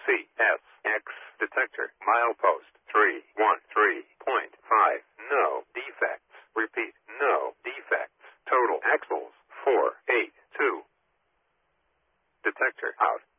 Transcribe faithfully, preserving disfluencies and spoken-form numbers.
C S X detector. Milepost three one three point five. No defects. Repeat, no defects. Total axles four eight two. Detector out.